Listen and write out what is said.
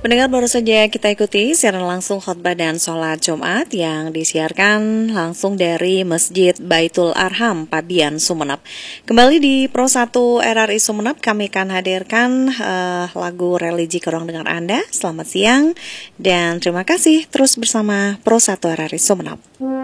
Pendengar, baru saja kita ikuti siaran langsung khotbah dan sholat Jumat yang disiarkan langsung dari Masjid Baitul Arham, Pabian, Sumeneb. Kembali di Pro 1 RRI Sumeneb, kami akan hadirkan lagu religi ke ruang dengar Anda. Selamat siang dan terima kasih terus bersama Pro 1 RRI Sumeneb.